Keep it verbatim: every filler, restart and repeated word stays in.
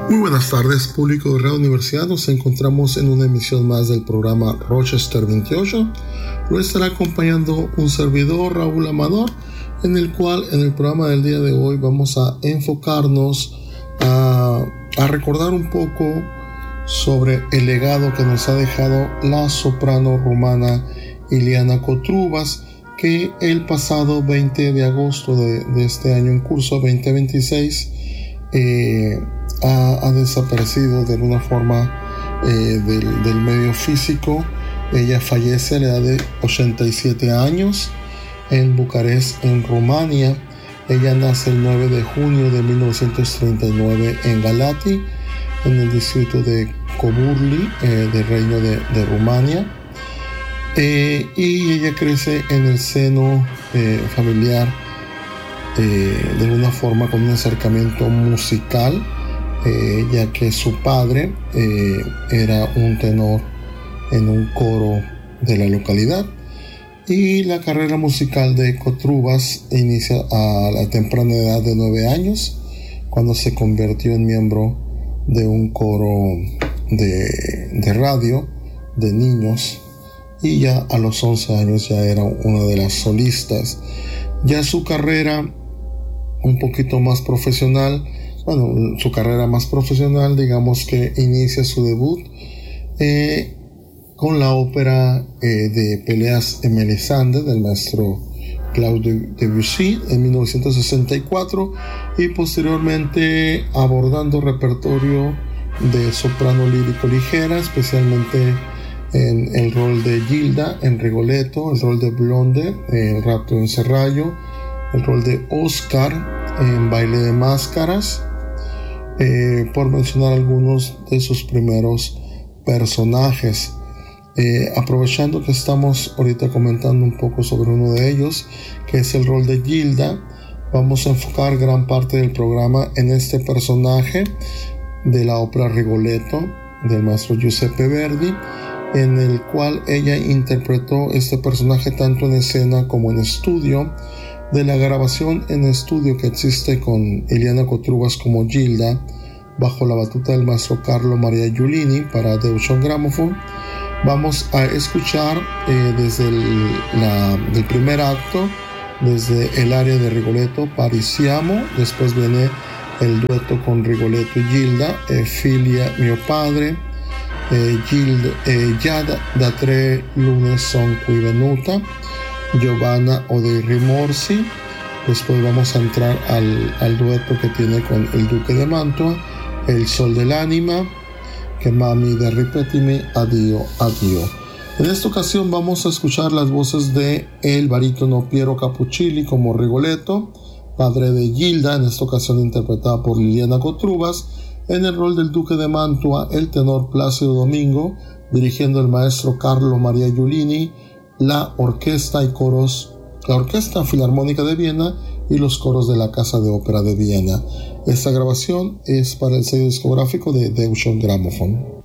Muy buenas tardes, público de Radio Universidad. Nos encontramos en una emisión más del programa Rochester veintiocho. Lo estará acompañando un servidor, Raúl Amador, en el cual en el programa del día de hoy vamos a enfocarnos a, a recordar un poco sobre el legado que nos ha dejado la soprano rumana Iliana Kotrubas, que el pasado veinte de agosto de, de este año en curso veinte veintiséis eh, ha, ha desaparecido de alguna forma eh, del, del medio físico. Ella fallece a la edad de ochenta y siete años en Bucarest, en Rumania. Ella nace el nueve de junio de mil novecientos treinta y nueve en Galati, en el distrito de Coburli, eh, del Reino de, de Rumania. Eh, y ella crece en el seno eh, familiar eh, de alguna forma con un acercamiento musical, eh, ya que su padre eh, era un tenor en un coro de la localidad. Y la carrera musical de Kotrubas inicia a la temprana edad de nueve años, cuando se convirtió en miembro de un coro de, de radio de niños, y ya a los once años ya era una de las solistas. Ya su carrera un poquito más profesional, bueno, su carrera más profesional, digamos que inicia su debut eh, con la ópera eh, de Peleas en Melisande del maestro Claude Debussy en mil novecientos sesenta y cuatro, y posteriormente abordando repertorio de soprano lírico ligera, especialmente en el rol de Gilda en Rigoletto, el rol de Blonde en El Rapto en Serrallo, el rol de Oscar en Baile de Máscaras, eh, por mencionar algunos de sus primeros personajes. Eh, aprovechando que estamos ahorita comentando un poco sobre uno de ellos, que es el rol de Gilda, vamos a enfocar gran parte del programa en este personaje de la ópera Rigoletto del maestro Giuseppe Verdi, en el cual ella interpretó este personaje tanto en escena como en estudio. De la grabación en estudio que existe con Iliana Kotrubas como Gilda, bajo la batuta del maestro Carlo Maria Giulini para Deutsche Grammophon, vamos a escuchar eh, desde el la, del primer acto, desde el área de Rigoletto, Parisiamo. Después viene el dueto con Rigoletto y Gilda, eh, Filia mio padre, eh, Gilda, eh, già da tre lune son qui venuta, Giovanna o dei rimorsi. Después vamos a entrar al, al dueto que tiene con el Duque de Mantua, El sol dell'anima, que mami de ripetimi, addio, addio. En esta ocasión vamos a escuchar las voces de el barítono Piero Capuccilli como Rigoletto, padre de Gilda, en esta ocasión interpretada por Iliana Kotrubas. En el rol del Duque de Mantua, el tenor Plácido Domingo, dirigiendo el maestro Carlo Maria Giulini, la orquesta y coros, la Orquesta Filarmónica de Viena y los coros de la Casa de Ópera de Viena. Esta grabación es para el sello discográfico de Deutsche Grammophon.